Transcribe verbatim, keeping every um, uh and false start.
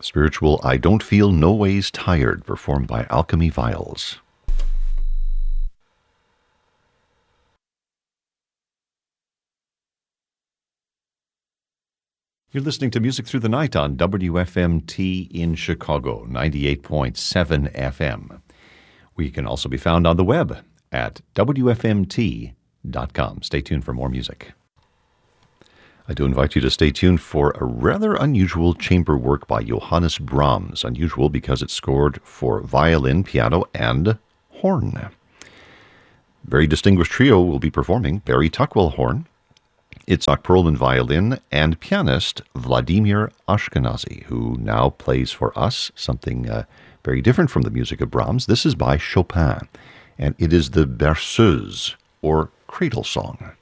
spiritual I Don't Feel No Ways Tired, performed by Alchemy Viols. You're listening to Music Through the Night on W F M T in Chicago, ninety-eight point seven F M. We can also be found on the web at W F M T dot com. Stay tuned for more music. I do invite you to stay tuned for a rather unusual chamber work by Johannes Brahms. Unusual because it's scored for violin, piano, and horn. Very distinguished trio will be performing: Barry Tuckwell, horn, Itzhak Perlman, violin, and pianist Vladimir Ashkenazy, who now plays for us something uh, very different from the music of Brahms. This is by Chopin, and it is the Berceuse, or Cradle Song.